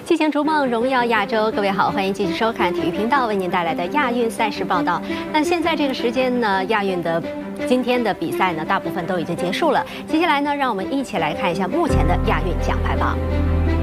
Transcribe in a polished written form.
激情逐梦，荣耀亚洲，各位好，欢迎继续收看体育频道为您带来的亚运赛事报道。那现在这个时间呢，亚运的今天的比赛呢，大部分都已经结束了。接下来呢，让我们一起来看一下目前的亚运奖牌榜。